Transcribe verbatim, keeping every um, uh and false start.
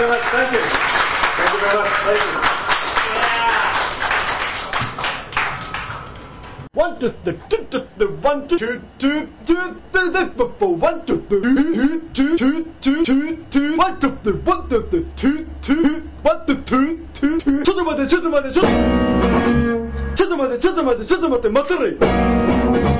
very much. Thank you. Thank you very much. Thank you. One, two, three, two, two, three, one, two, two, two, two, three, four, one, two, three, two, two, two, two, two, two, one, two, three, one, two, three, two, two, one, two, two, two, two. ちょっと待って、ちょっと待って、ちょっと。ちょっと待って、ちょっと待って、ちょっと待って、待ってれ。